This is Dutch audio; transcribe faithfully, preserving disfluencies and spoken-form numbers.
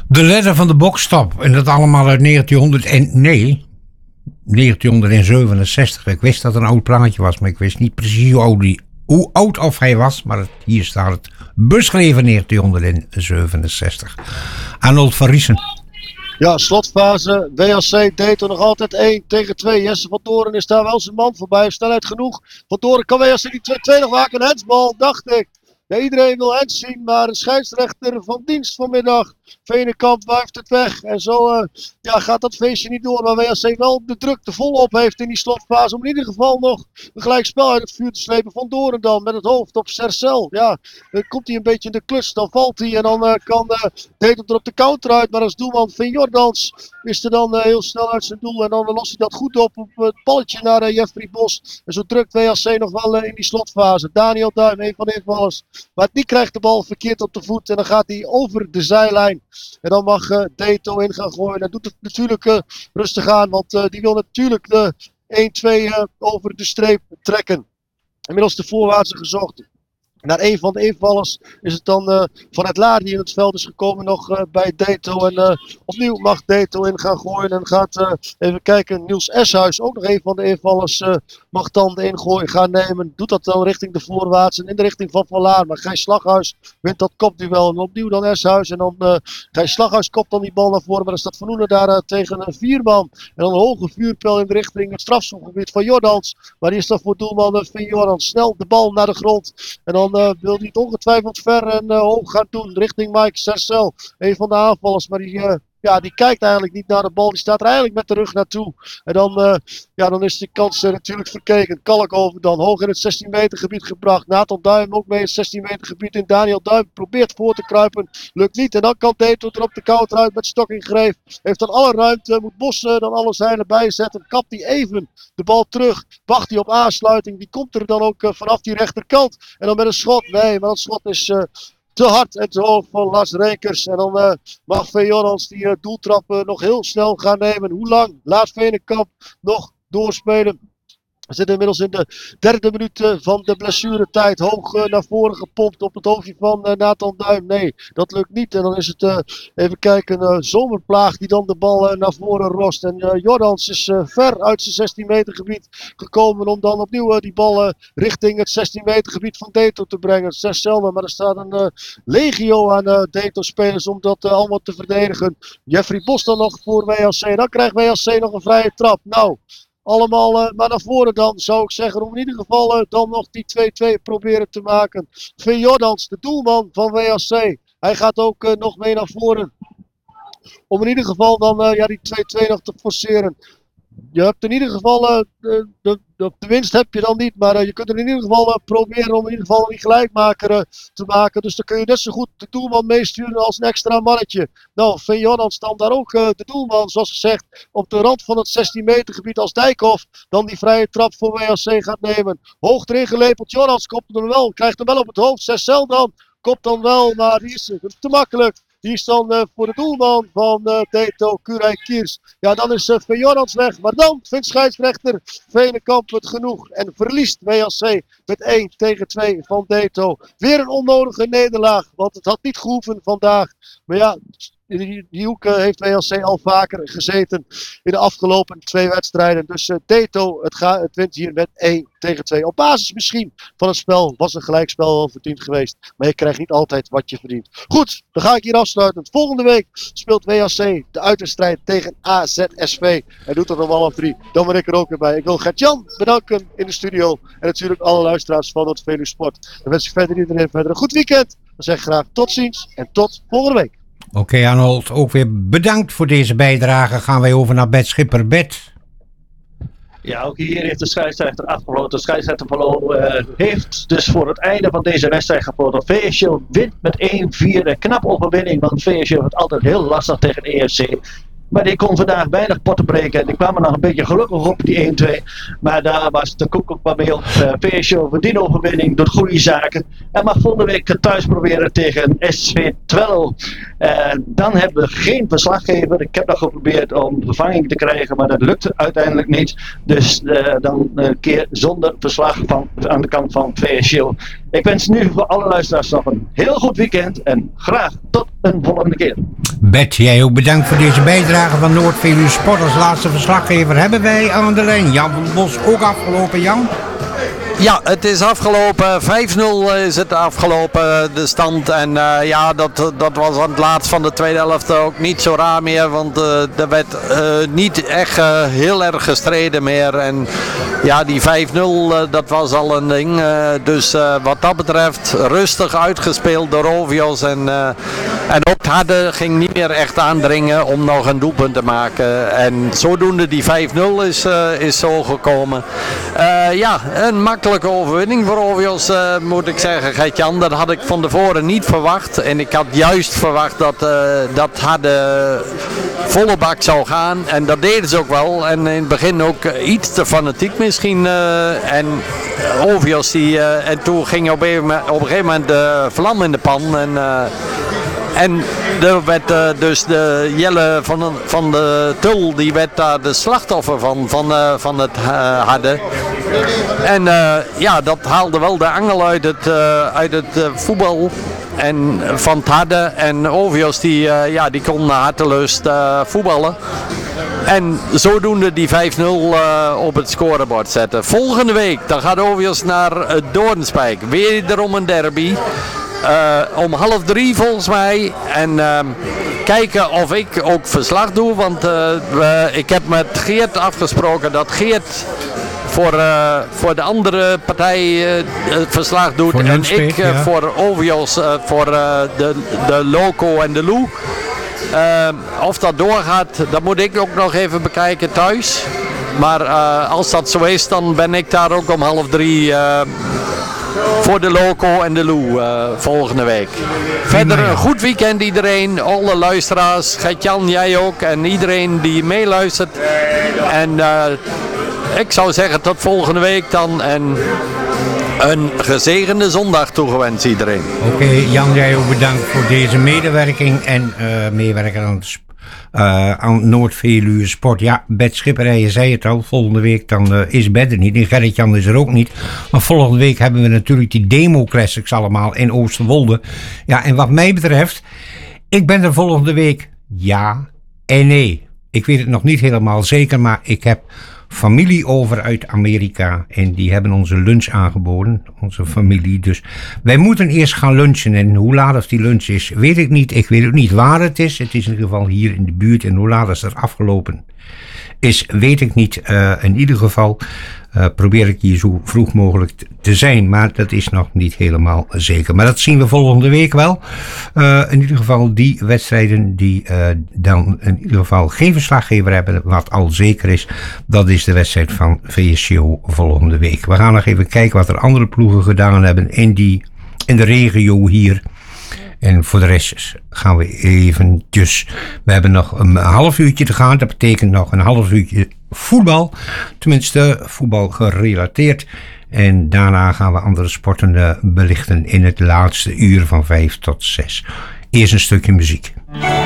De leider van de bokstap. En dat allemaal uit negentienhonderd en... Nee, negentienhonderdzevenenzestig. Ik wist dat het een oud plaatje was, maar ik wist niet precies hoe oud, die, hoe oud of hij was. Maar het, hier staat het beschreven negentienhonderdzevenenzestig. Arnold van Riesen. Ja, slotfase. W H C Dayton nog altijd één tegen twee. Jesse van Doorn is daar wel zijn man voorbij. Snelheid genoeg. Van Doorn kan W H C die twee twee nog maken. Een handsbal, dacht ik. Ja, iedereen wil hands zien, maar de scheidsrechter van dienst vanmiddag, Veenenkamp, wuift het weg. En zo uh, ja, gaat dat feestje niet door. Maar W H C wel de druk te vol op heeft in die slotfase. Om in ieder geval nog een gelijk spel uit het vuur te slepen. Van Doorn dan met het hoofd op Sercel. Ja, dan komt hij een beetje in de kluts. Dan valt hij en dan uh, kan uh, Dayton er op de counter uit. Maar als doelman Vin Jordans is er dan uh, heel snel uit zijn doel. En dan uh, lost hij dat goed op op het balletje naar uh, Jeffrey Bos. En zo drukt W H C nog wel uh, in die slotfase. Daniel Duim, een van de invallers. Maar die krijgt de bal verkeerd op de voet. En dan gaat hij over de zijlijn. En dan mag uh, Dayton in gaan gooien. Dat doet het natuurlijk uh, rustig aan. Want uh, die wil natuurlijk de één twee uh, over de streep trekken. Inmiddels de voorwaartse gezocht. Naar een van de invallers is het dan uh, Van het Laar die in het veld is gekomen nog uh, bij Dayton. En uh, opnieuw mag Dayton in gaan gooien. En gaat uh, even kijken, Niels Eshuis, ook nog een van de invallers, uh, mag dan de ingooi gaan nemen. Doet dat dan richting de voorwaarts en in de richting van Van Laar. Maar Gijs Slaghuis wint dat kopduel. En opnieuw dan Eshuis. En dan uh, Gijs Slaghuis kopt dan die bal naar voren. Maar dan staat Van Oenen daar uh, tegen een vierman. En dan een hoge vuurpijl in de richting het strafschopgebied van Jordans. Maar die is dan voor doelman uh, Vin Jordans. Snel de bal naar de grond. En dan Uh, wil hij het ongetwijfeld ver en uh, hoog gaan doen richting Mike Sercel. Een van de aanvallers, maar die, uh, ja, die kijkt eigenlijk niet naar de bal. Die staat er eigenlijk met de rug naartoe. En dan, uh, ja, dan is die kans uh, natuurlijk verkeken. Kalkover dan hoog in het zestien meter gebied gebracht. Nathan Duim ook mee in het zestien meter gebied in. Daniel Duim probeert voor te kruipen. Lukt niet. En dan kan Dayton er op de counter uit met stok in greep. Heeft dan alle ruimte. Moet Bos uh, dan alle zeilen bijzetten. Kapt hij even de bal terug. Wacht hij op aansluiting. Die komt er dan ook uh, vanaf die rechterkant. En dan met een schot. Nee, maar dat schot is Uh, te hard en te hoog van Lars Rekers. En dan uh, mag Veen Jordans die uh, doeltrap uh, nog heel snel gaan nemen. Hoe lang laat Veenenkamp nog doorspelen? We zitten inmiddels in de derde minuut uh, van de blessuretijd. Hoog uh, naar voren gepompt op het hoofdje van uh, Nathan Duim. Nee, dat lukt niet. En dan is het, uh, even kijken, uh, Zomerplaag die dan de bal uh, naar voren rost. En uh, Jordans is uh, ver uit zijn zestien meter gebied gekomen om dan opnieuw uh, die bal uh, richting het zestien meter gebied van Dayton te brengen. Zes zelden, maar er staat een uh, legio aan uh, Dayton spelers om dat uh, allemaal te verdedigen. Jeffrey Bos dan nog voor W H C. Dan krijgt W H C nog een vrije trap. Nou, allemaal uh, maar naar voren dan, zou ik zeggen. Om in ieder geval uh, dan nog die twee twee proberen te maken. Vin Jordans, de doelman van W H C. Hij gaat ook uh, nog mee naar voren. Om in ieder geval dan uh, ja, die twee twee nog te forceren. Je hebt in ieder geval, uh, de, de, de, de winst heb je dan niet, maar uh, je kunt er in ieder geval uh, proberen om in ieder geval die gelijkmaker uh, te maken. Dus dan kun je net zo goed de doelman meesturen als een extra mannetje. Nou, Vin Jordans dan daar ook uh, de doelman, zoals gezegd, op de rand van het zestien meter gebied als Dijkhoff dan die vrije trap voor W H C gaat nemen. Hoog erin gelepeld, Jordans kopt hem wel, krijgt hem wel op het hoofd. Sercel dan, kopt dan wel, maar die is uh, te makkelijk. Die is dan uh, voor de doelman van uh, Dayton, Kuray Kiers. Ja, dan is uh, Vin Jordans weg. Maar dan vindt scheidsrechter Veenenkamp het genoeg. En verliest W H C met één tegen twee van Dayton. Weer een onnodige nederlaag. Want het had niet gehoeven vandaag. Maar ja, in die, die hoek uh, heeft W H C al vaker gezeten in de afgelopen twee wedstrijden. Dus uh, Dayton, het, ga, het wint hier met één tegen twee. Op basis misschien van het spel was een gelijkspel wel verdiend geweest. Maar je krijgt niet altijd wat je verdient. Goed, dan ga ik hier afsluiten. Volgende week speelt W H C de uitwedstrijd tegen A Z S V. Hij doet er om half drie. Dan ben ik er ook weer bij. Ik wil Gert-Jan bedanken in de studio. En natuurlijk alle luisteraars van het Veluwe Sport. Dan wens ik verder iedereen verder een goed weekend. Dan zeg ik graag tot ziens en tot volgende week. Oké okay, Arnold, ook weer bedankt voor deze bijdrage. Gaan wij over naar Bert Schipper. Bert. Ja, ook hier heeft de scheidsrechter afgelopen. De scheidsrechter uh, heeft dus voor het einde van deze wedstrijd gefloten. V S J wint met één vier. Een knap overwinning, want V S J had altijd heel lastig tegen E F C. Maar die kon vandaag weinig potten breken. Die kwamen nog een beetje gelukkig op die één twee. Maar daar was de koek ook wat mee op. Uh, V S J verdient overwinning, doet goede zaken. En mag volgende week thuis proberen tegen S V Twello. Uh, dan hebben we geen verslaggever. Ik heb nog geprobeerd om vervanging te krijgen, maar dat lukte uiteindelijk niet. Dus uh, dan een keer zonder verslag van, aan de kant van V S J. Ik wens nu voor alle luisteraars nog een heel goed weekend. En graag tot een volgende keer. Bert, jij ook bedankt voor deze bijdrage van Noord-Veluwe Sport. Als laatste verslaggever hebben wij aan de lijn Jan van den Bos. Ook afgelopen, Jan? Ja, het is afgelopen. vijf nul is het afgelopen, de stand. En uh, ja, dat, dat was aan het laatst van de tweede helft ook niet zo raar meer. Want uh, er werd uh, niet echt uh, heel erg gestreden meer. En ja, die vijf nul, uh, dat was al een ding. Uh, dus uh, wat dat betreft, rustig uitgespeeld door Ovios. En, uh, en ook Hadden ging niet meer echt aandringen om nog een doelpunt te maken. En zodoende die vijf nul is, uh, is zo gekomen. Uh, ja, een makkelijke overwinning voor Ovios, uh, moet ik zeggen, Gert-Jan. Dat had ik van tevoren niet verwacht. En ik had juist verwacht dat, uh, dat Hadden volle bak zou gaan. En dat deden ze ook wel. En in het begin ook uh, iets te fanatiek misschien. Uh, en Ovios, die, uh, en toen ging op een, op een gegeven moment de vlam in de pan. En, uh, En er werd uh, dus de Jelle van, van de Tul, die werd daar de slachtoffer van, van, uh, van het uh, Hadden. En uh, ja, dat haalde wel de angel uit het, uh, uit het uh, voetbal en van het Hadden. En Ovios die, uh, ja, die kon hartelust uh, voetballen. En zodoende die vijf nul uh, op het scorebord zetten. Volgende week dan gaat Ovios naar uh, Doornspijk. Wederom een derby. Uh, om half drie volgens mij. En uh, kijken of ik ook verslag doe. Want uh, we, ik heb met Geert afgesproken dat Geert voor, uh, voor de andere partij uh, het verslag doet. Voor en Nunspeet, ik uh, ja. voor Ovios, uh, voor uh, de, de Loco en de Lou. Uh, of dat doorgaat, dat moet ik ook nog even bekijken thuis. Maar uh, als dat zo is, dan ben ik daar ook om half drie uh, voor de Loco en de Lou uh, volgende week. Verder een goed weekend iedereen, alle luisteraars, Gert-Jan, jij ook en iedereen die meeluistert. En uh, ik zou zeggen tot volgende week dan en een gezegende zondag toegewenst iedereen. Oké, okay, Jan, jij ook bedankt voor deze medewerking en uh, meewerken aan, uh, aan Noord-Veluwe Sport. Ja, Bert Schipper, je zei het al, volgende week dan uh, is Bert er niet en Gerrit-Jan is er ook niet. Maar volgende week hebben we natuurlijk die Demo Classics allemaal in Oosterwolde. Ja, en wat mij betreft, ik ben er volgende week ja en nee. Ik weet het nog niet helemaal zeker, maar ik heb familie over uit Amerika en die hebben onze lunch aangeboden, onze familie. Dus wij moeten eerst gaan lunchen en hoe laat of die lunch is, weet ik niet. Ik weet ook niet waar het is. Het is in ieder geval hier in de buurt en hoe laat is er afgelopen is, weet ik niet. Uh, in ieder geval uh, probeer ik hier zo vroeg mogelijk t- te zijn, maar dat is nog niet helemaal zeker. Maar dat zien we volgende week wel. Uh, in ieder geval die wedstrijden die uh, dan in ieder geval geen verslaggever hebben, wat al zeker is, dat is de wedstrijd van V S C O volgende week. We gaan nog even kijken wat er andere ploegen gedaan hebben in, die, in de regio hier. En voor de rest gaan we eventjes. We hebben nog een half uurtje te gaan. Dat betekent nog een half uurtje voetbal. Tenminste, voetbal gerelateerd. En daarna gaan we andere sporten uh, belichten in het laatste uur van vijf tot zes. Eerst een stukje muziek.